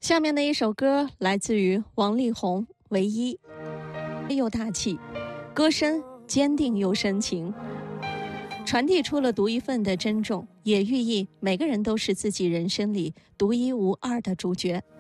下面的一首歌来自于王力宏，《唯一》，又大气，歌声坚定又深情，传递出了独一份的珍重，也寓意每个人都是自己人生里独一无二的主角。